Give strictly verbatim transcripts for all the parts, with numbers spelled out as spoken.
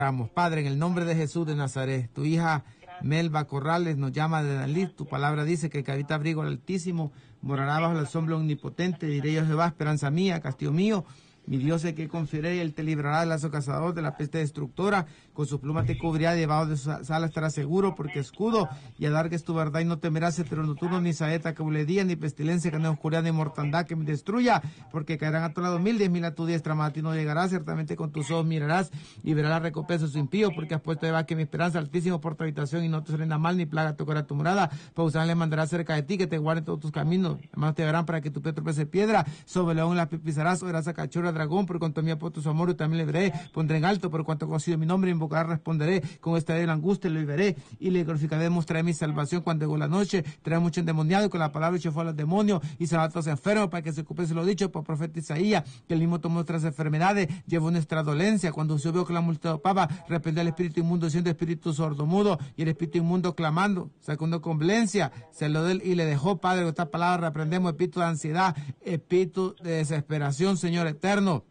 Padre, en el nombre de Jesús de Nazaret, tu hija Melba Corrales nos llama de Dalí. Tu palabra dice que el que habita abrigo al Altísimo morará bajo la sombra omnipotente. Diré yo, Jehová, esperanza mía, castillo mío. Mi Dios es que confiaré, y Él te librará del lazo cazador, de la peste destructora. Con sus plumas te cubrirá, debajo de sus alas estarás seguro, porque escudo y adarga es tu verdad, y no temerás eterno nocturno, ni saeta que huele día, ni pestilencia que no oscuridad, ni mortandad que me destruya, porque caerán a tu lado mil, diez mil a tu diestra, mas a ti no llegarás. Ciertamente con tus ojos mirarás y verás la recompensa de su impío, porque has puesto debajo que mi esperanza Altísimo por tu habitación, y no te será mal ni plaga tocará tu morada. Pausán le mandará cerca de ti, que te guarde todos tus caminos. Además te verán para que tu pie tropece piedra. Sobre león las pisarás, oirás a cachorro, dragón, por cuanto me ha puesto su amor, y también le veré. Pondré en alto, por cuanto ha conocido mi nombre, invocará, responderé. Con esta de la angustia le veré, y le glorificaré, mostraré mi salvación cuando llegó la noche. Trae mucho endemoniado, y con la palabra echó fuera a los demonios, y se a todos enfermos, para que se cumpliese lo dicho por profeta Isaías, que el mismo tomó nuestras enfermedades, llevó nuestra dolencia. Cuando se vio que la multitud opaba, reprendió al espíritu inmundo, siendo espíritu sordomudo, y el espíritu inmundo clamando, sacando con violencia, se lo dio y le dejó. Padre, con esta palabra reprendemos espíritu de ansiedad, espíritu de desesperación, Señor eterno,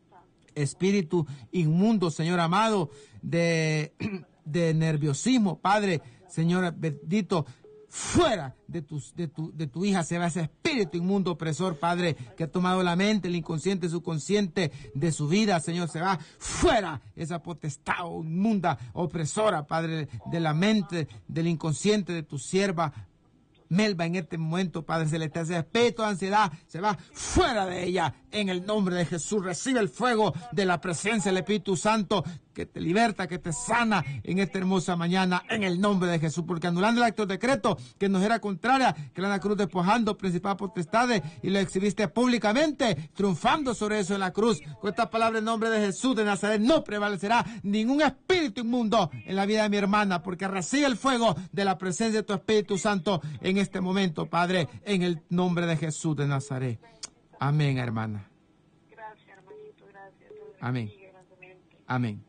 espíritu inmundo, Señor amado, de, de nerviosismo, Padre, Señor bendito, fuera de tu, de tu, de tu hija se va ese espíritu inmundo opresor, Padre, que ha tomado la mente, el inconsciente, el subconsciente de su vida, Señor, se va fuera esa potestad inmunda, opresora, Padre, de la mente, del inconsciente de tu sierva Melba en este momento, Padre Celestial. Ese espíritu de ansiedad se va fuera de ella en el nombre de Jesús. Recibe el fuego de la presencia del Espíritu Santo, que te liberta, que te sana en esta hermosa mañana en el nombre de Jesús, porque anulando el acto de decreto que nos era contraria, que la cruz despojando principal potestades, y lo exhibiste públicamente, triunfando sobre eso en la cruz. Con esta palabra en nombre de Jesús de Nazaret no prevalecerá ningún espíritu inmundo en la vida de mi hermana, porque recibe el fuego de la presencia de tu Espíritu Santo en este momento, Padre, en el nombre de Jesús de Nazaret. Amén, hermana. Gracias, hermanito, gracias. Amén. Amén.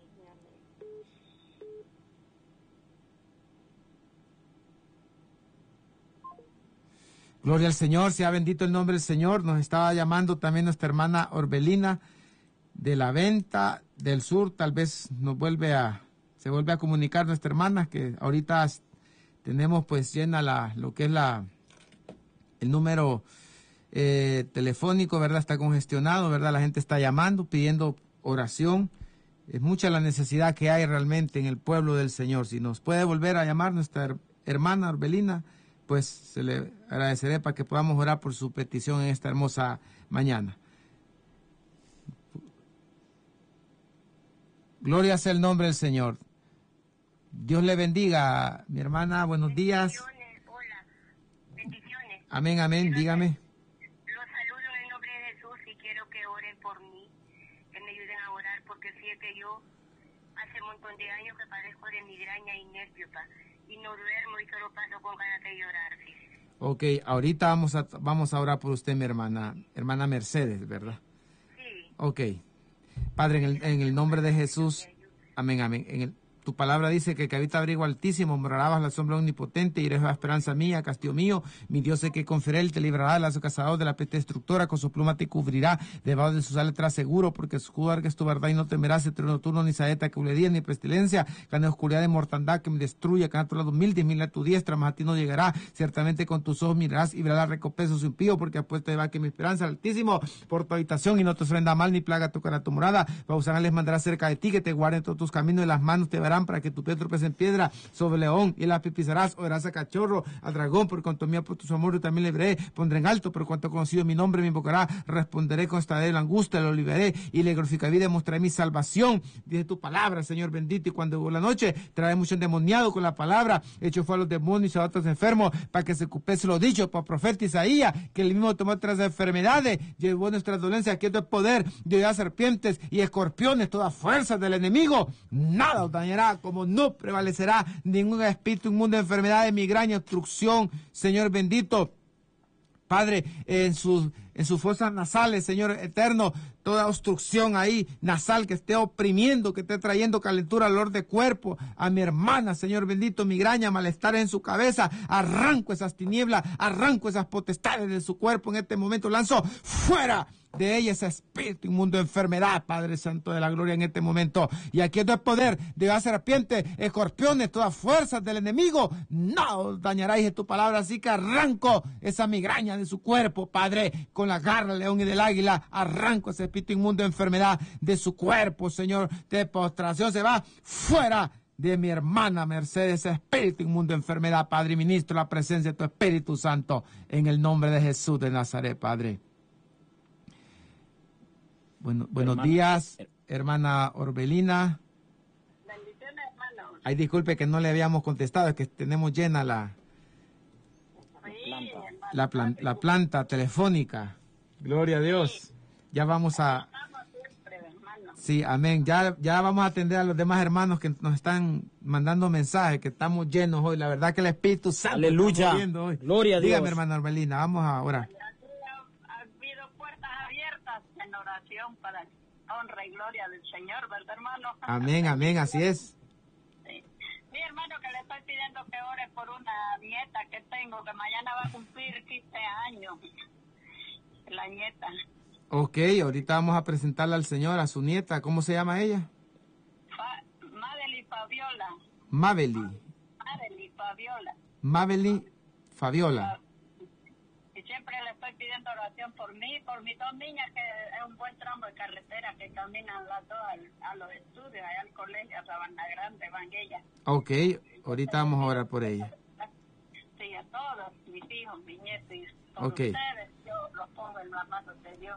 Gloria al Señor, sea bendito el nombre del Señor. Nos estaba llamando también nuestra hermana Orbelina de la Venta del Sur. Tal vez nos vuelve a, se vuelve a comunicar nuestra hermana, que ahorita tenemos pues llena la, lo que es la, el número eh, telefónico, ¿verdad? Está congestionado, ¿verdad? La gente está llamando, pidiendo oración. Es mucha la necesidad que hay realmente en el pueblo del Señor. Si nos puede volver a llamar nuestra hermana Orbelina, pues se le agradeceré para que podamos orar por su petición en esta hermosa mañana. Gloria sea el nombre del Señor. Dios le bendiga, mi hermana, buenos días. Bendiciones, hola, bendiciones. Amén, amén, dígame. Los saludo en el nombre de Jesús y quiero que oren por mí, que me ayuden a orar, porque fíjate, yo hace un montón de años que padezco de migraña y nervios, y no duermo y solo paso con ganas de llorar, fíjese. Ok, ahorita vamos a, vamos a orar por usted, mi hermana, hermana Mercedes, ¿verdad? Sí. Ok. Padre, en el, en el nombre de Jesús, amén, amén. En el, tu palabra dice que el que habita abrigo altísimo morará bajo la sombra omnipotente, y eres la esperanza mía, castillo mío. Mi Dios es que confiaré, Él te librará del lazo cazador, de la peste destructora, con su pluma te cubrirá, debajo de sus alas estarás seguro, porque su escudo es tu verdad, y no temerás eterno nocturno, ni saeta que huele día, ni pestilencia, que en oscuridad de mortandad que me destruya, que a tu lado mil, diez mil a tu diestra, mas a ti no llegará. Ciertamente con tus ojos mirarás y verás la recompensa de su impío, porque has puesto debajo que mi esperanza Altísimo por tu habitación, y no te ofrenda mal ni plaga tocará tu morada. Pausán les mandará cerca de ti, que te guarden todos tus caminos, y las manos te verán para que tu pie tropece en piedra. Sobre león y la pisarás, oirás a cachorro, a dragón, por cuanto me ha puesto su amor, yo también le veré. Pondré en alto, por cuanto ha conocido mi nombre, me invocará, responderé con esta de la angustia, lo liberaré y le glorificaré y demostraré mi salvación. Dice tu palabra, Señor bendito, y cuando llegó la noche, trae mucho endemoniado con la palabra, hecho fue a los demonios y a otros enfermos, para que se cumpliese lo dicho por profeta Isaías, que el mismo tomó otras enfermedades, llevó nuestras dolencias, que es poder de las serpientes y escorpiones, todas fuerzas del enemigo, nada os dañará, como no prevalecerá ningún espíritu inmundo de enfermedades, migraña, obstrucción, Señor bendito. Padre, en sus, en sus fosas nasales, Señor eterno, toda obstrucción ahí nasal que esté oprimiendo, que esté trayendo calentura, dolor de cuerpo a mi hermana, Señor bendito, migraña, malestar en su cabeza, arranco esas tinieblas, arranco esas potestades de su cuerpo en este momento, lanzo fuera de ella ese espíritu inmundo de enfermedad, Padre Santo de la gloria, en este momento. Y aquí no es poder de la serpiente, escorpiones, todas fuerzas del enemigo, no dañaráis en tu palabra. Así que arranco esa migraña de su cuerpo, Padre, con la garra del león y del águila. Arranco ese espíritu inmundo de enfermedad de su cuerpo, Señor, de postración. Se va fuera de mi hermana Mercedes, espíritu inmundo de enfermedad, Padre, y ministro la presencia de tu Espíritu Santo en el nombre de Jesús de Nazaret, Padre. Bueno, buenos hermana. días, hermana Orbelina. Bendiciones, hermano. Ay, disculpe que no le habíamos contestado, es que tenemos llena la, sí, la, plan, la planta telefónica. Gloria a Dios. Sí. Ya vamos a... Sí, amén. Ya, ya vamos a atender a los demás hermanos que nos están mandando mensajes, que estamos llenos hoy. La verdad que el Espíritu Santo Aleluya. Está hoy. Gloria a Dios. Dígame, hermana Orbelina, vamos a orar. Ha habido puertas abiertas en oración para honra y gloria del Señor, ¿verdad, hermano? Amén, amén, así es. Sí. Mi hermano, que le estoy pidiendo que ore por una nieta que tengo, que mañana va a cumplir quince años. La nieta. Ok, ahorita vamos a presentarla al Señor, a su nieta. ¿Cómo se llama ella? Fa Mabeli Fabiola. Mabeli. Mabeli Fabiola. Mabeli Fabiola. Y siempre le estoy pidiendo oración por mí, por mis dos niñas, que es un buen tramo de carretera, que caminan las dos al, a los estudios, allá al colegio, a Sabana Grande, van ellas. Ok, ahorita vamos a orar por ella. Sí, a todos, mis hijos, mis nietos, y por okay. ustedes, yo los pongo en las manos de Dios,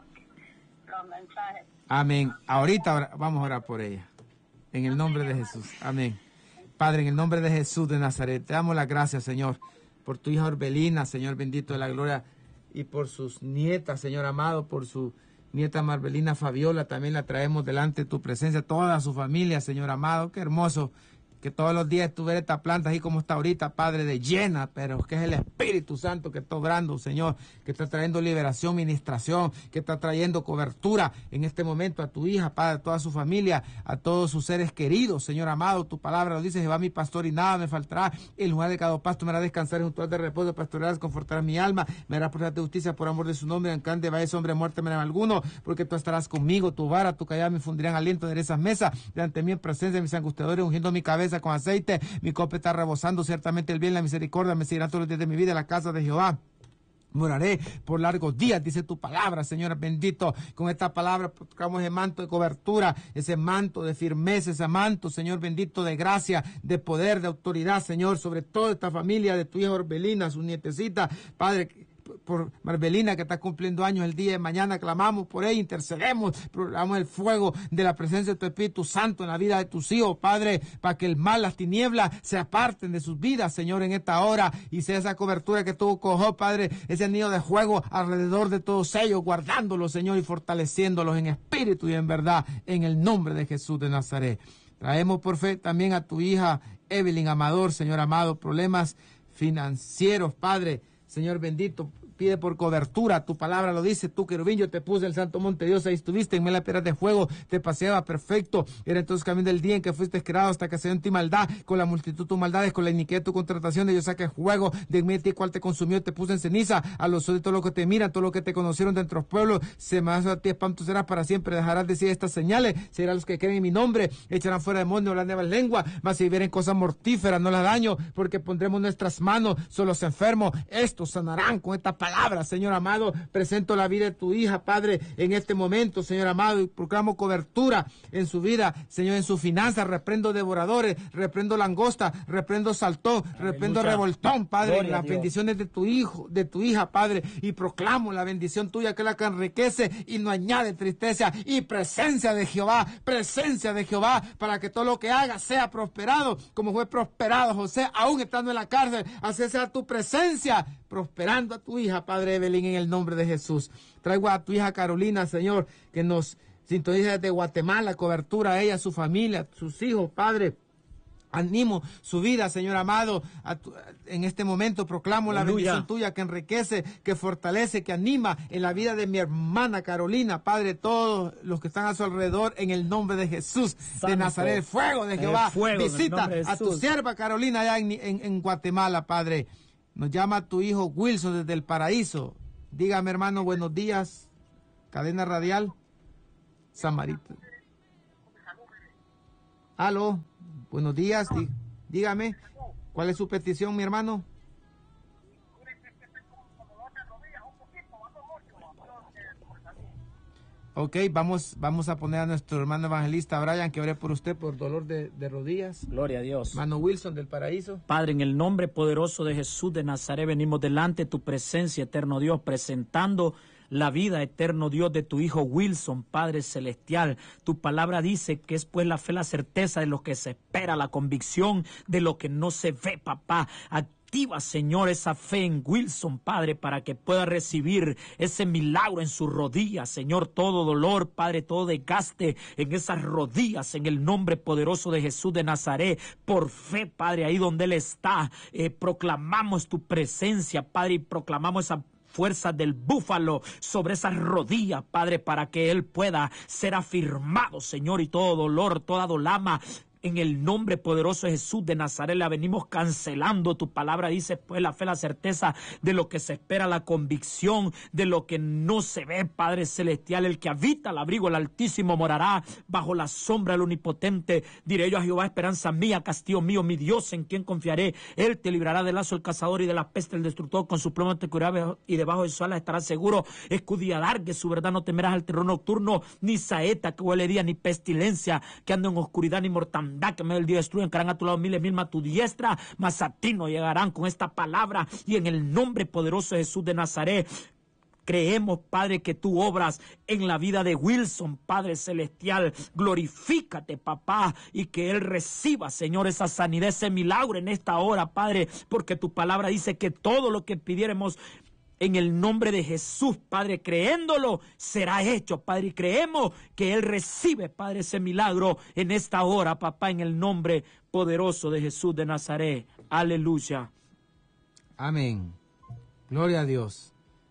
los mensajes. Amén. Ahorita vamos a orar por ella. En el nombre de Jesús. Amén. Padre, en el nombre de Jesús de Nazaret, te damos las gracias, Señor, por tu hija Orbelina, Señor bendito de la gloria, y por sus nietas, Señor amado, por su nieta Marbelina Fabiola, también la traemos delante de tu presencia, toda su familia, Señor amado. Qué hermoso que todos los días tú ves esta planta así como está ahorita, Padre, de llena, pero que es el Espíritu Santo que está obrando, Señor, que está trayendo liberación, ministración, que está trayendo cobertura en este momento a tu hija, Padre, a toda su familia, a todos sus seres queridos, Señor amado. Tu palabra lo dice: Jehová mi pastor y nada me faltará, el lugar de cada pasto me hará descansar, en un lugar de reposo pastorearás, confortarás mi alma, me harás portar de justicia por amor de su nombre, aunque ande vaya hombre muerte me hará alguno, porque tú estarás conmigo, tu vara, tu callado me fundirán aliento de esas mesas, delante de mí en presencia de mis angustiadores, ungiendo mi cabeza con aceite, mi copa está rebosando, ciertamente el bien y la misericordia me seguirán todos los días de mi vida, en la casa de Jehová moraré por largos días, dice tu palabra, Señor bendito. Con esta palabra tocamos ese manto de cobertura, ese manto de firmeza, ese manto, Señor bendito, de gracia, de poder, de autoridad, Señor, sobre toda esta familia de tu hija Orbelina, su nietecita, Padre, por Marbelina, que está cumpliendo años el día de mañana. Clamamos por ella, intercedemos, proclamamos el fuego de la presencia de tu Espíritu Santo en la vida de tus hijos, Padre, para que el mal, las tinieblas se aparten de sus vidas, Señor, en esta hora, y sea esa cobertura que tú cojó, Padre, ese nido de fuego alrededor de todos ellos, guardándolos, Señor, y fortaleciéndolos en espíritu y en verdad, en el nombre de Jesús de Nazaret. Traemos por fe también a tu hija Evelyn Amador, Señor amado, problemas financieros, Padre, Señor bendito, pide por cobertura, tu palabra lo dice, tú querubín, yo te puse el santo monte Dios, ahí estuviste, en medio de las piedras de fuego, te paseaba perfecto, era entonces camino del día en que fuiste creado hasta que se dio en ti maldad, con la multitud de tus maldades, con la iniquidad de tu contratación, yo saqué fuego de en medio de ti, cual te consumió, te puse en ceniza, a los ojos de todo lo que te miran, todo lo que te conocieron de entre los pueblos, se me hace a ti espanto serás para siempre, dejarás decir estas señales, serán los que creen en mi nombre, echarán fuera demonios, hablarán nuevas lenguas, mas si vieren cosas mortíferas, no las daño, porque pondremos nuestras manos sobre los enfermos, estos sanarán con esta palabra, Señor amado. Presento la vida de tu hija, Padre, en este momento, Señor amado, y proclamo cobertura en su vida, Señor, en sus finanzas. Reprendo devoradores, reprendo langosta, reprendo saltón, Aleluya. Reprendo revoltón, Padre, en las bendiciones de tu hijo, de tu hija, Padre, y proclamo la bendición tuya, que es la que enriquece y no añade tristeza, y presencia de Jehová, presencia de Jehová, para que todo lo que haga sea prosperado, como fue prosperado José, aún estando en la cárcel. Así sea tu presencia, prosperando a tu hija, Padre Evelyn, en el nombre de Jesús. Traigo a tu hija Carolina, Señor, que nos sintoniza desde Guatemala, cobertura a ella, a su familia, a sus hijos, Padre. Animo su vida, Señor amado. A tu, en este momento proclamo Aleluya. La bendición tuya que enriquece, que fortalece, que anima en la vida de mi hermana Carolina, Padre, todos los que están a su alrededor, en el nombre de Jesús Santo. De Nazaret, el fuego de Jehová. Fuego, visita a tu sierva Carolina allá en, en, en Guatemala, Padre. Nos llama tu hijo Wilson desde el paraíso. Dígame, hermano, buenos días. cadena radial Samaritana. Aló, buenos días, dí, dígame, ¿cuál es su petición, mi hermano? Ok, vamos, vamos a poner a nuestro hermano evangelista Brian que ore por usted por dolor de, de rodillas. Gloria a Dios. Hermano Wilson del Paraíso. Padre, en el nombre poderoso de Jesús de Nazaret, venimos delante de tu presencia, eterno Dios, presentando la vida, eterno Dios, de tu Hijo Wilson, Padre Celestial. Tu palabra dice que es pues la fe, la certeza de lo que se espera, la convicción de lo que no se ve, papá. Activa, Señor, esa fe en Wilson, Padre, para que pueda recibir ese milagro en sus rodillas, Señor. Todo dolor, Padre, todo desgaste en esas rodillas, en el nombre poderoso de Jesús de Nazaret. Por fe, Padre, ahí donde Él está, eh, proclamamos tu presencia, Padre, y proclamamos esa fuerza del búfalo sobre esas rodillas, Padre, para que Él pueda ser afirmado, Señor, y todo dolor, toda dolama, en el nombre poderoso de Jesús de Nazaret, la venimos cancelando. Tu palabra dice, pues, la fe, la certeza de lo que se espera, la convicción de lo que no se ve, Padre Celestial. El que habita al abrigo del Altísimo morará bajo la sombra del Omnipotente. Diré yo a Jehová, esperanza mía, castillo mío, mi Dios, en quien confiaré. Él te librará del lazo del cazador y de la peste del destructor. Con su pluma te cubrirá y debajo de su ala estarás seguro. Escudilla larga, su verdad, no temerás al terror nocturno, ni saeta que huele día, ni pestilencia que anda en oscuridad, ni mortandad que me el día destruyen. Caerán a tu lado miles, mil a tu diestra, mas a ti no llegarán. Con esta palabra y en el nombre poderoso de Jesús de Nazaret, creemos, Padre, que tú obras en la vida de Wilson, Padre Celestial. Glorifícate, papá, y que él reciba, Señor, esa sanidad, ese milagro en esta hora, Padre, porque tu palabra dice que todo lo que pidiéramos en el nombre de Jesús, Padre, creyéndolo, será hecho, Padre, y creemos que Él recibe, Padre, ese milagro en esta hora, papá, en el nombre poderoso de Jesús de Nazaret. Aleluya. Amén. Gloria a Dios.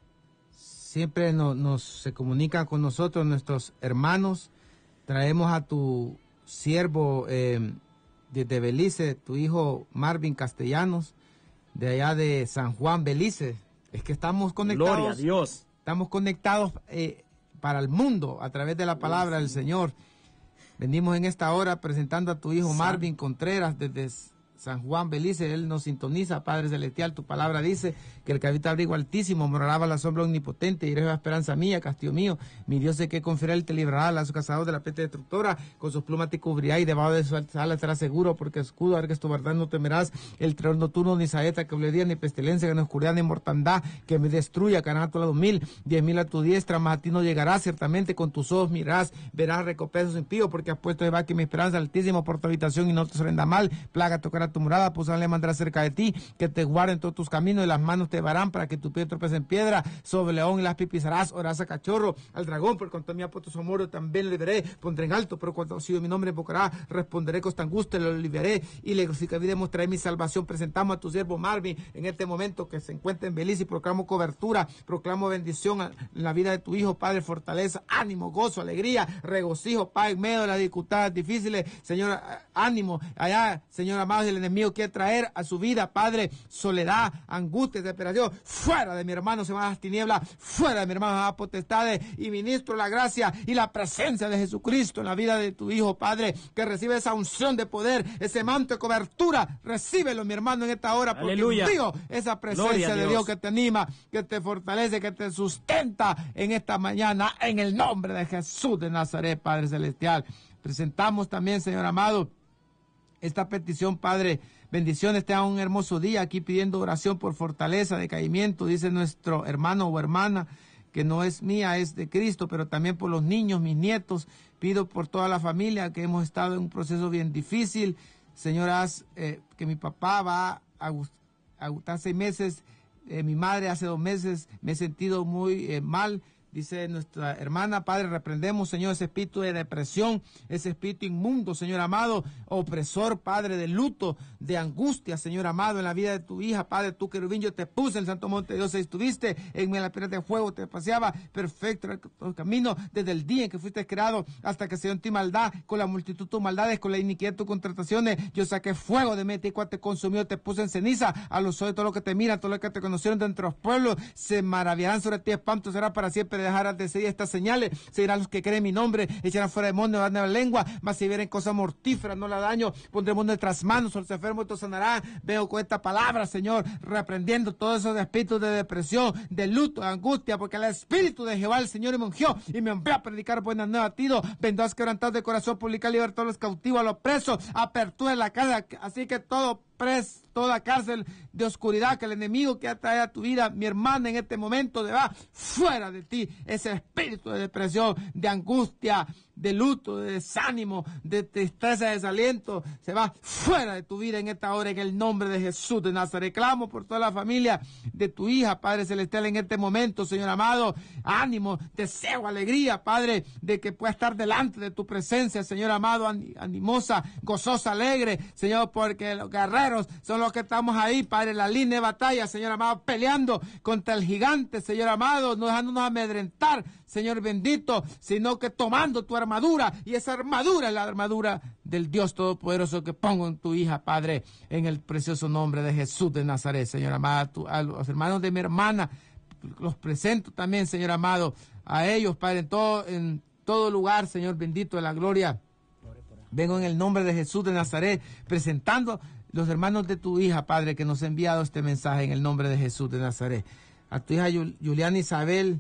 Siempre nos, nos se comunican con nosotros nuestros hermanos. Traemos a tu siervo eh, desde Belice, tu hijo Marvin Castellanos, de allá de San Juan, Belice. Es que estamos conectados. Gloria a Dios. Estamos conectados eh, para el mundo a través de la palabra del Señor. Venimos en esta hora presentando a tu hijo Marvin Contreras desde San Juan, Belice. Él nos sintoniza, Padre Celestial. Tu palabra dice que el que habita abrigo altísimo morará bajo la sombra omnipotente. Diré la esperanza mía, castillo mío. Mi Dios sé que confiará, Él te librará a su cazador de la peste destructora. Con sus plumas te cubrirá y debajo de su ala estarás seguro, porque escudo, arques tu verdad, no temerás el terror nocturno, ni saeta que día, ni pestilencia, que no oscuridad, ni mortandad que me destruya. Caerán a tu lado mil, diez mil a tu diestra, mas a ti no llegará. Ciertamente con tus ojos mirás, verás recompensas impíos, porque has puesto Jehová que mi esperanza altísimo por tu habitación y no te sorprenda mal. Plaga tocará tu morada, pues le mandará cerca de ti, que te guarden todos tus caminos, y las manos te llevarán para que tu pie tropece en piedra. Sobre el león y las pisarás, orarás a cachorro, al dragón, por cuanto me ha puesto su amor, también le liberé, pondré en alto, pero cuando ha sido mi nombre invocará, responderé con esta angustia, lo liberaré y le demostraré mi salvación. Presentamos a tu siervo Marvin en este momento que se encuentra en Belice y proclamo cobertura, proclamo bendición en la vida de tu hijo, Padre, fortaleza, ánimo, gozo, alegría, regocijo, Padre, en medio de las dificultades difíciles, Señor, ánimo, allá, Señor amado, el enemigo quiere traer a su vida, Padre, soledad, angustia, desesperación. Fuera de mi hermano se van las tinieblas, fuera de mi hermano las potestades, y ministro la gracia y la presencia de Jesucristo en la vida de tu hijo, Padre, que recibe esa unción de poder, ese manto de cobertura. Recíbelo, mi hermano, en esta hora, porque Aleluya. Dios, esa presencia de Dios. Dios que te anima, que te fortalece, que te sustenta en esta mañana, en el nombre de Jesús de Nazaret, Padre Celestial. Presentamos también, Señor amado, esta petición, Padre. Bendiciones, te haga un hermoso día aquí pidiendo oración por fortaleza, decaimiento, dice nuestro hermano o hermana, que no es mía, es de Cristo, pero también por los niños, mis nietos. Pido por toda la familia que hemos estado en un proceso bien difícil. Señor, haz eh, que mi papá va a, a gustar seis meses, eh, mi madre hace dos meses, me he sentido muy eh, mal. Dice nuestra hermana, Padre, reprendemos, Señor, ese espíritu de depresión, ese espíritu inmundo, Señor amado, opresor, Padre, de luto, de angustia, Señor amado, en la vida de tu hija, Padre, tú, querubín, yo te puse en el santo monte de Dios, estuviste en la piedra de fuego, te paseaba perfecto el camino desde el día en que fuiste creado hasta que se dio en ti maldad, con la multitud de tus maldades, con la iniquidad de tus contrataciones, yo saqué fuego de mí, y cuando te consumió, te puse en ceniza, a los ojos de todos los que te miran, todos los que te conocieron de entre los pueblos, se maravillarán sobre ti, espanto será para siempre dejaras de seguir estas señales, seguirán los que creen mi nombre, echarán fuera demonios, darán la lengua, mas si vieren cosas mortíferas, no la daño, pondremos en nuestras manos, los enfermos te sanarán. Veo con esta palabra, Señor, reprendiendo todos esos espíritus de depresión, de luto, de angustia, porque el Espíritu de Jehová, el Señor, me ungió y me envió a predicar buenas nuevas a Tiro, vendrás quebrantados de corazón, publicar libertad a los cautivos, a los presos, apertura de la cara, así que todo pres, toda cárcel de oscuridad que el enemigo que atrae a tu vida, mi hermana, en este momento, de va fuera de ti ese espíritu de depresión, de angustia, de luto, de desánimo, de tristeza, de desaliento, se va fuera de tu vida en esta hora, en el nombre de Jesús de Nazaret. Clamo por toda la familia de tu hija, Padre Celestial, en este momento, Señor amado, ánimo, deseo, alegría, Padre, de que pueda estar delante de tu presencia, Señor amado, animosa, gozosa, alegre, Señor, porque los guerreros son los que estamos ahí, Padre, en la línea de batalla, Señor amado, peleando contra el gigante, Señor amado, no dejándonos amedrentar, Señor bendito, sino que tomando tu armadura, y esa armadura es la armadura del Dios Todopoderoso que pongo en tu hija, Padre, en el precioso nombre de Jesús de Nazaret, Señor amado, a los hermanos de mi hermana, los presento también, Señor amado, a ellos, Padre, en todo, en todo lugar, Señor bendito de la gloria. Vengo en el nombre de Jesús de Nazaret, presentando los hermanos de tu hija, Padre, que nos ha enviado este mensaje en el nombre de Jesús de Nazaret. A tu hija Juliana Isabel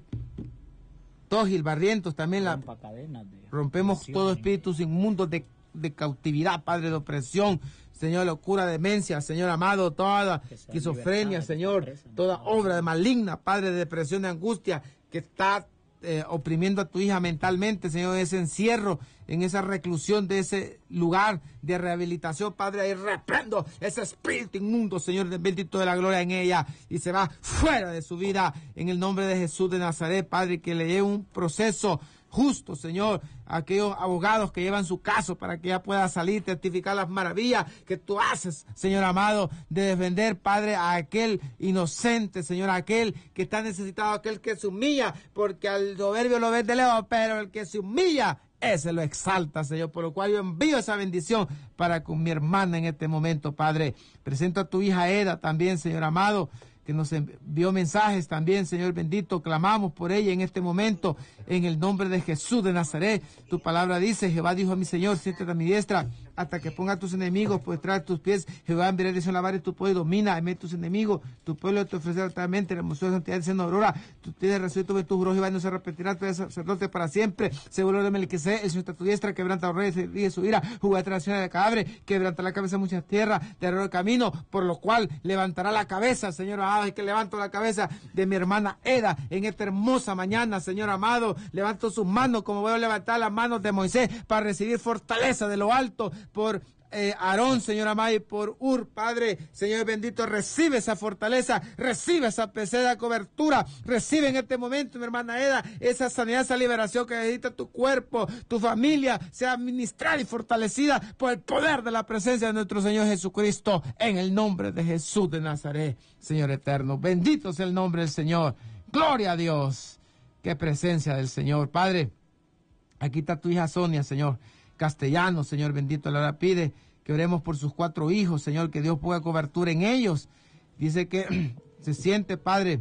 Tógil Barrientos también la rompemos todo espíritus inmundos de, de cautividad, Padre, de opresión, Señor, locura, demencia, Señor amado, toda esquizofrenia, Señor, toda obra de maligna, Padre, de depresión, de angustia, que está eh, oprimiendo a tu hija mentalmente, Señor, ese encierro, en esa reclusión de ese lugar de rehabilitación, Padre, ahí reprendo ese espíritu inmundo, Señor, bendito de la gloria en ella, y se va fuera de su vida, en el nombre de Jesús de Nazaret, Padre, que le lleve un proceso justo, Señor, a aquellos abogados que llevan su caso para que ella pueda salir, testificar las maravillas que tú haces, Señor amado, de defender, Padre, a aquel inocente, Señor, a aquel que está necesitado, aquel que se humilla, porque al soberbio lo ves de lejos, pero el que se humilla, ese lo exalta, Señor, por lo cual yo envío esa bendición para con mi hermana en este momento, Padre. Presento a tu hija Eda también, Señor amado, que nos envió mensajes también, Señor bendito, clamamos por ella en este momento, en el nombre de Jesús de Nazaret. Tu palabra dice, Jehová dijo a mi Señor, siéntate a mi diestra, hasta que ponga a tus enemigos por detrás de tus pies. Jehová enviará dirección a la vara y tu pueblo domina, en tus enemigos, tu pueblo te ofrecerá totalmente, la emoción de santidad diciendo aurora, tú tienes resuelto de tu juró, Jehová no se repetirá, tú eres sacerdote para siempre, seguro de Melquisedec, el Señor está a tu diestra, quebranta los reyes, ríe su ira, jugará la nación de cadáveres, quebranta la cabeza de muchas tierras, te el camino, por lo cual levantará la cabeza, Señor amado, y que levanto la cabeza de mi hermana Eda en esta hermosa mañana, Señor amado, levanto sus manos como voy a levantar las manos de Moisés para recibir fortaleza de lo alto por eh, Aarón, Señor amado, y por Ur, Padre, Señor bendito, recibe esa fortaleza, recibe esa pesada cobertura, recibe en este momento, mi hermana Eda, esa sanidad, esa liberación que necesita tu cuerpo, tu familia, sea ministrada y fortalecida por el poder de la presencia de nuestro Señor Jesucristo, en el nombre de Jesús de Nazaret, Señor eterno. Bendito es el nombre del Señor. Gloria a Dios. Qué presencia del Señor. Padre, aquí está tu hija Sonia, Señor. Castellano, Señor bendito, ahora pide que oremos por sus cuatro hijos, Señor, que Dios ponga cobertura en ellos. Dice que se siente, Padre,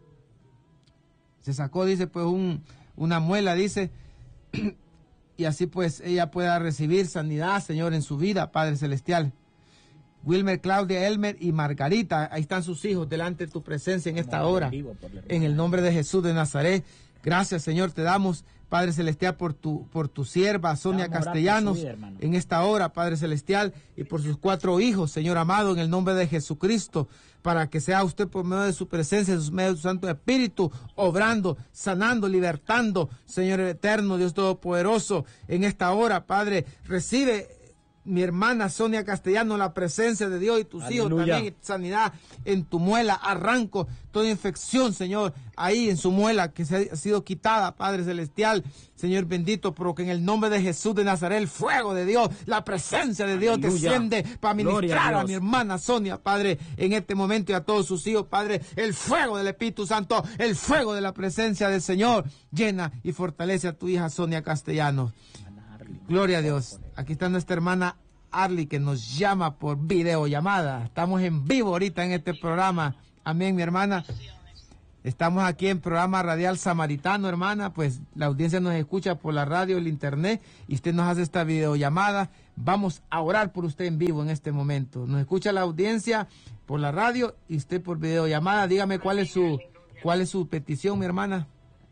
se sacó, dice, pues un, una muela, dice, y así pues ella pueda recibir sanidad, Señor, en su vida, Padre Celestial. Wilmer, Claudia, Elmer y Margarita, ahí están sus hijos delante de tu presencia en esta hora, en el nombre de Jesús de Nazaret. Gracias, Señor, te damos, Padre Celestial, por tu, por tu sierva Sonia Castellanos en esta hora, Padre Celestial, y por sus cuatro hijos, Señor amado, en el nombre de Jesucristo, para que sea usted por medio de su presencia, de su medio de su Santo Espíritu, obrando, sanando, libertando, Señor eterno, Dios Todopoderoso, en esta hora, Padre, recibe mi hermana Sonia Castellano, la presencia de Dios y tus Aleluya. Hijos también, sanidad en tu muela, arranco toda infección, Señor, ahí en su muela que se ha sido quitada, Padre Celestial, Señor bendito, pero que en el nombre de Jesús de Nazaret, el fuego de Dios, la presencia de Dios Aleluya. Desciende para ministrar a, a mi hermana Sonia, Padre, en este momento y a todos sus hijos, Padre, el fuego del Espíritu Santo, el fuego de la presencia del Señor, llena y fortalece a tu hija Sonia Castellano. Gloria a Dios. Aquí está nuestra hermana Arly que nos llama por videollamada. Estamos en vivo ahorita en este programa. Amén, mi hermana. Estamos aquí en programa radial Samaritano, hermana, pues la audiencia nos escucha por la radio, el internet, y usted nos hace esta videollamada. Vamos a orar por usted en vivo en este momento. Nos escucha la audiencia por la radio y usted por videollamada. Dígame cuál es su, cuál es su petición, mi hermana.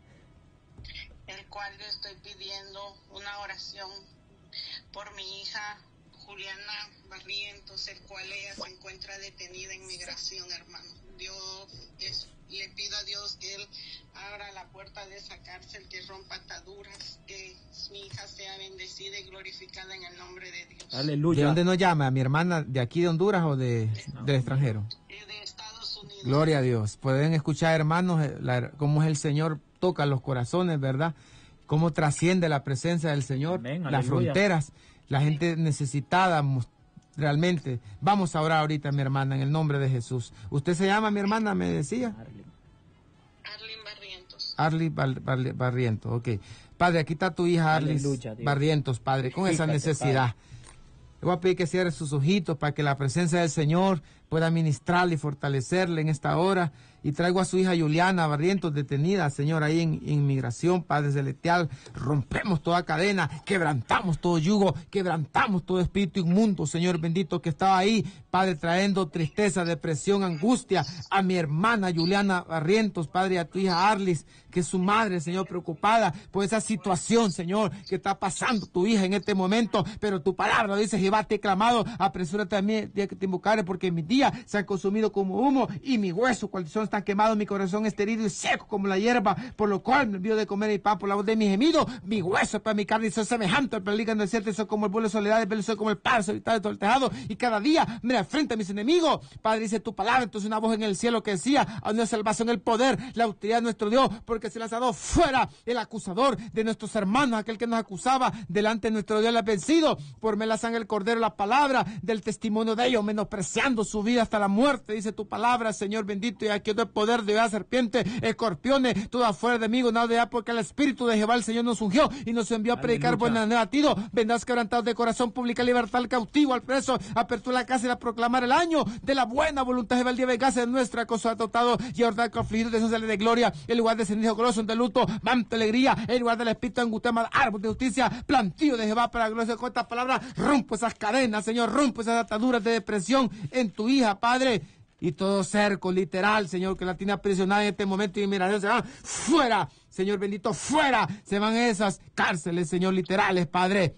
El cual yo estoy pidiendo una oración por mi hija Juliana Barrientos, el cual ella se encuentra detenida en migración, hermano. Dios es, le pido a Dios que Él abra la puerta de esa cárcel, que rompa ataduras, que mi hija sea bendecida y glorificada en el nombre de Dios. Aleluya. ¿De dónde nos llama? ¿Mi hermana de aquí de Honduras o de, del extranjero? De Estados Unidos. Gloria a Dios. Pueden escuchar, hermanos, la, cómo es el Señor toca los corazones, ¿verdad? Cómo trasciende la presencia del Señor, Amén, las aleluya. fronteras, la gente necesitada. Realmente, vamos a orar ahorita, mi hermana, en el nombre de Jesús. ¿Usted se llama, mi hermana, me decía? Arlene Barrientos. Arly Bar- Bar- Barrientos, ok. Padre, aquí está tu hija Arly Aleluya, Dios. Barrientos, Padre, con esa Fíjate, necesidad. Le voy a pedir que cierre sus ojitos para que la presencia del Señor pueda ministrarle y fortalecerle en esta hora. Y traigo a su hija Juliana Barrientos detenida, Señor, ahí en inmigración, Padre Celestial. Rompemos toda cadena, quebrantamos todo yugo, quebrantamos todo espíritu inmundo, Señor bendito, que estaba ahí, Padre, trayendo tristeza, depresión, angustia a mi hermana Juliana Barrientos, Padre, a tu hija Arlis, que es su madre, Señor, preocupada por esa situación, Señor, que está pasando tu hija en este momento. Pero tu palabra dice: Jehová te he clamado, apresúrate a mí, día que te invocare, porque mis días se han consumido como humo y mi hueso, corazón están quemados, mi corazón es herido y seco como la hierba, por lo cual me olvido de comer mi pan por la voz de mi gemido. Mi hueso para mi carne y soy semejante al peligro del desierto, y soy como el vuelo de soledad, y soy como el pájaro solitario de todo el tejado, y cada día me enfrento a mis enemigos. Padre, dice tu palabra, entonces una voz en el cielo que decía: a nuestra salvación, el poder, la autoridad de nuestro Dios, porque se las ha dado fuera el acusador de nuestros hermanos, aquel que nos acusaba delante de nuestro Dios, le ha vencido por me la sangre el cordero, la palabra del testimonio de ellos, menospreciando su vida hasta la muerte. Dice tu palabra, Señor bendito, y aquí el poder de la serpiente, escorpiones, todo afuera de mí, nada de allá, porque el Espíritu de Jehová el Señor nos ungió y nos envió a predicar Aleluya. buenas nuevas a Tiro. Vendrás quebrantados de corazón, publica libertad al cautivo, al preso, apertura la casa y a proclamar el año de la buena voluntad de Jehová, el día de venganza de nuestra cosa adoptado y ordar que afligido de sale de gloria, el lugar de cenizo glorioso de luto, manto de alegría, el lugar del espíritu angustia, árbol de justicia, plantío de Jehová para la gloria. Con estas palabras rompo esas cadenas, Señor, rompo esas ataduras de depresión en tu hija, Padre. Y todo cerco literal, Señor, que la tiene aprisionada en este momento, y mira, se van fuera, Señor bendito, fuera, se van esas cárceles, Señor, literales, Padre,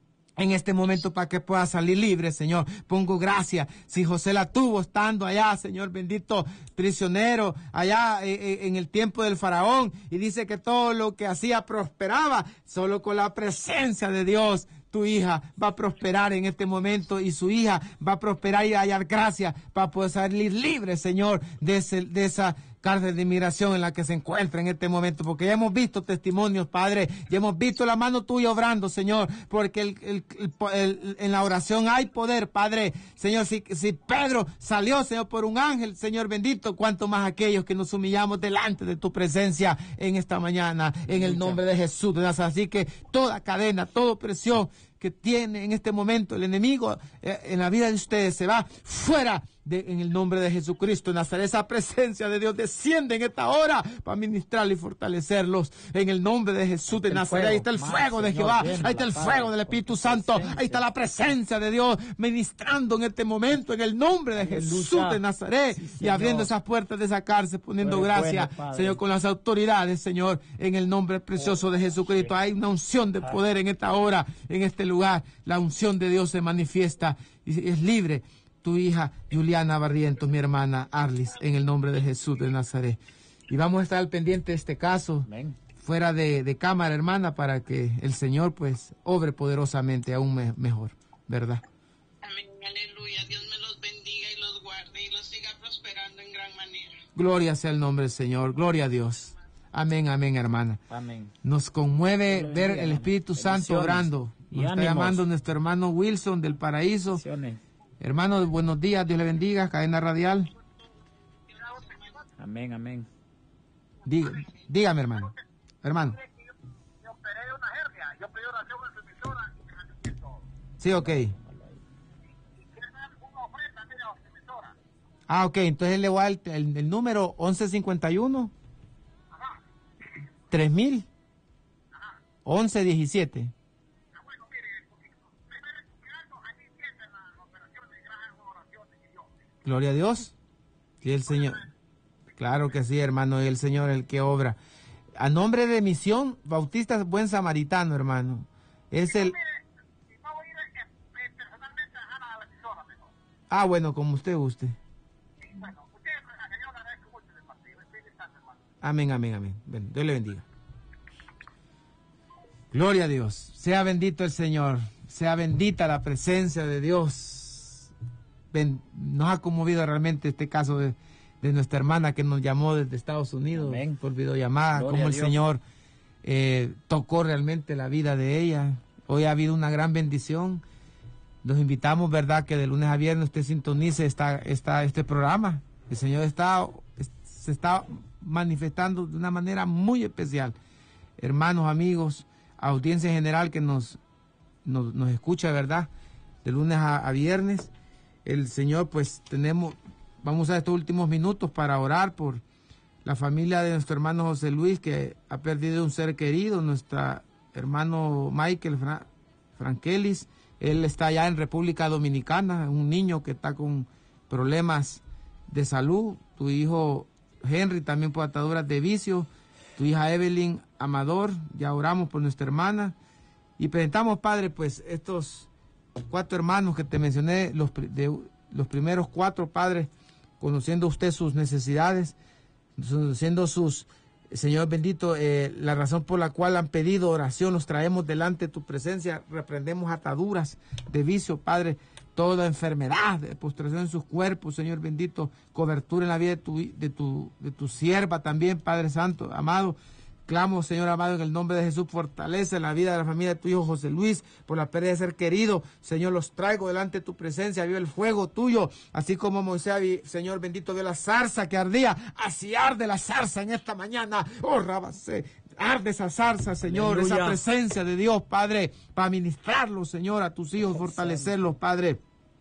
en este momento, para que pueda salir libre, Señor. Pongo gracias. Si José la tuvo estando allá, Señor bendito, prisionero, allá eh, eh, en el tiempo del faraón, y dice que todo lo que hacía prosperaba, solo con la presencia de Dios. Tu hija va a prosperar en este momento, y su hija va a prosperar y hallar gracia para poder salir libre, Señor, de, ese, de esa cárcel de inmigración en la que se encuentra en este momento, porque ya hemos visto testimonios, Padre, ya hemos visto la mano tuya obrando, Señor, porque el, el, el, el, en la oración hay poder, Padre. Señor, si, si Pedro salió, Señor, por un ángel, Señor bendito, cuanto más aquellos que nos humillamos delante de tu presencia en esta mañana, en el nombre de Jesús de Nazaret. Así que toda cadena, toda opresión que tiene en este momento el enemigo eh, en la vida de ustedes se va fuera de, en el nombre de Jesucristo de Nazaret. Esa presencia de Dios desciende en esta hora para ministrarlos y fortalecerlos en el nombre de Jesús de Nazaret. Ahí está el fuego de Jehová, ahí está el fuego del Espíritu Santo, ahí está la presencia de Dios ministrando en este momento en el nombre de Jesús de Nazaret, y abriendo esas puertas de esa cárcel, poniendo gracia, Señor, con las autoridades, Señor, en el nombre precioso de Jesucristo. Hay una unción de poder en esta hora, en este lugar. La unción de Dios se manifiesta y es libre tu hija Juliana Barrientos, mi hermana Arlis, en el nombre de Jesús de Nazaret. Y vamos a estar al pendiente de este caso, Amén. fuera de, de cámara, hermana, para que el Señor pues obre poderosamente aún me, mejor, ¿verdad? Amén, aleluya. Dios me los bendiga y los guarde y los siga prosperando en gran manera. Gloria sea el nombre del Señor, gloria a Dios. Amén, amén, hermana. Amén. Nos conmueve Gloria ver el Espíritu Santo obrando. Nos está llamando nuestro hermano Wilson del Paraíso. Bendiciones. Hermano, buenos días, Dios le bendiga, cadena radial. Amén, amén. Diga, dígame, hermano. Hermano. Yo operé una hernia, yo pedí oración en su emisora y me recibí todo. Sí, ok. Y quieren dar una ofrenda, mira, a su emisora. Ah, ok, entonces le voy a dar el, el, el número once cincuenta y uno. tres mil, once diecisiete. Ah, bueno, mire, porque primero estudiando, ahí empiezan las operaciones, gracias a oraciones y Dios. Gloria a Dios. Sí, el Señor. Claro que sí, hermano, y el Señor el que obra. A nombre de Misión Bautista Buen Samaritano, hermano. Es el... Si no voy a ir eh, eh, personalmente a dejar a la emisora, mejor. Ah, bueno, como usted guste. Sí, bueno, usted, yo le agradezco mucho de partido. Espíritu Santo, hermano. Amén, amén, amén. Ven, Dios le bendiga. Gloria a Dios. Sea bendito el Señor. Sea bendita la presencia de Dios. Ben, nos ha conmovido realmente este caso de, de nuestra hermana que nos llamó desde Estados Unidos. Amén. Por videollamada. Gloria Como a el Dios. Señor eh, tocó realmente la vida de ella. Hoy ha habido una gran bendición. Los invitamos, ¿verdad?, que de lunes a viernes usted sintonice esta, esta, este programa. El Señor está, se está manifestando de una manera muy especial. Hermanos, amigos, audiencia en general que nos, nos, nos escucha, ¿verdad?, de lunes a, a viernes. El Señor, pues tenemos, vamos a usar estos últimos minutos para orar por la familia de nuestro hermano José Luis, que ha perdido un ser querido, nuestro hermano Michael Fra, Frankelis. Él está allá en República Dominicana, un niño que está con problemas de salud. Tu hijo Henry también por ataduras de vicio. Tu hija Evelyn Amador, ya oramos por nuestra hermana. Y presentamos, Padre, pues estos cuatro hermanos que te mencioné, los, de, los primeros cuatro, Padre, conociendo usted sus necesidades, conociendo sus... Señor bendito, eh, la razón por la cual han pedido oración, los traemos delante de tu presencia, reprendemos ataduras de vicio, Padre, toda enfermedad, de postración en sus cuerpos, Señor bendito, cobertura en la vida de tu, de tu, de tu sierva también, Padre Santo, amado. Clamo, Señor amado, en el nombre de Jesús, fortalece la vida de la familia de tu hijo José Luis, por la pérdida de ser querido. Señor, los traigo delante de tu presencia, vio el fuego tuyo, así como Moisés, Señor bendito, vio la zarza que ardía, así arde la zarza en esta mañana. Oh, Rabase, arde esa zarza, Señor, Aleluya. esa presencia de Dios, Padre, para ministrarlos, Señor, a tus hijos, Oh, fortalecerlos, Padre.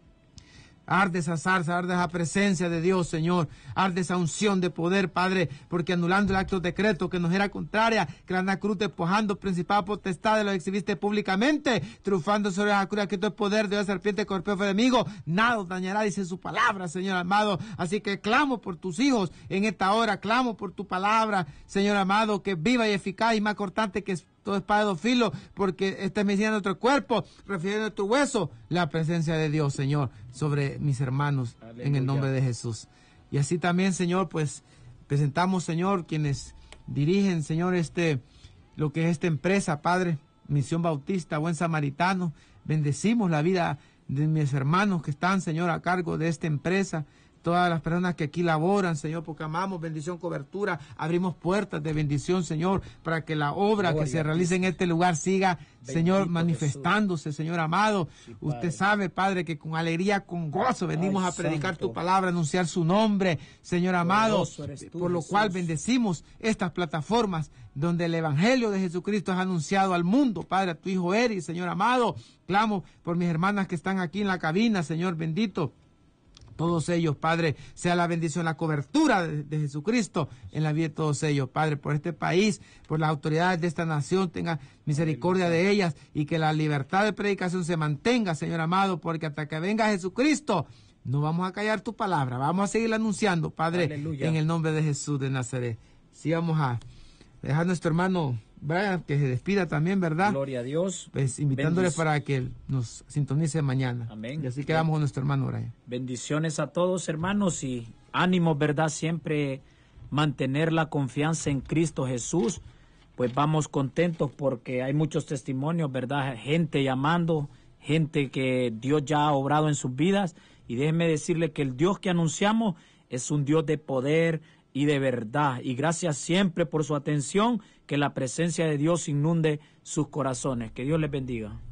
Arde esa zarza, arde esa presencia de Dios, Señor. Arde esa unción de poder, Padre, porque anulando el acto de decreto que nos era contraria, que la cruz despojando principal potestad, lo exhibiste públicamente, triunfando sobre la cruz, que todo el poder de la serpiente corpeo fue enemigo, nada os dañará, dice su palabra, Señor amado. Así que clamo por tus hijos en esta hora, clamo por tu palabra, Señor amado, que viva y eficaz y más cortante que todo espada de dos filos, porque esta es medicina de nuestro cuerpo, refiriendo a tu hueso, la presencia de Dios, Señor, sobre mis hermanos, aleluya, en el nombre de Jesús. Y así también, Señor, pues presentamos, Señor, quienes dirigen, Señor, este, lo que es esta empresa, Padre, Misión Bautista, Buen Samaritano. Bendecimos la vida de mis hermanos que están, Señor, a cargo de esta empresa. Todas las personas que aquí laboran, Señor, porque amamos bendición, cobertura, abrimos puertas de bendición, Señor, para que la obra Gloria que se realice en este lugar siga, bendito, Señor, manifestándose, Jesús. Señor amado. Sí, usted sabe, Padre, que con alegría, con gozo venimos Ay, a predicar santo. Tu palabra, anunciar su nombre, Señor amado, tú, por lo Jesús. Cual bendecimos estas plataformas donde el Evangelio de Jesucristo es anunciado al mundo, Padre, a tu hijo Eri, Señor amado. Clamo por mis hermanas que están aquí en la cabina, Señor bendito. Todos ellos, Padre, sea la bendición, la cobertura de, de Jesucristo en la vida de todos ellos, Padre, por este país, por las autoridades de esta nación, tenga misericordia de ellas y que la libertad de predicación se mantenga, Señor amado, porque hasta que venga Jesucristo, no vamos a callar tu palabra, vamos a seguir anunciando, Padre, aleluya, en el nombre de Jesús de Nazaret. Sí, vamos a dejar a nuestro hermano Brian que se despida también, ¿verdad? Gloria a Dios. Pues invitándole Bendic para que nos sintonice mañana. Amén. Y así quedamos con nuestro hermano Brian. Bendiciones a todos, hermanos, y ánimo, ¿verdad? Siempre mantener la confianza en Cristo Jesús. Pues vamos contentos porque hay muchos testimonios, ¿verdad? Gente llamando, gente que Dios ya ha obrado en sus vidas. Y déjenme decirle que el Dios que anunciamos es un Dios de poder y de verdad. Y gracias siempre por su atención. Que la presencia de Dios inunde sus corazones. Que Dios les bendiga.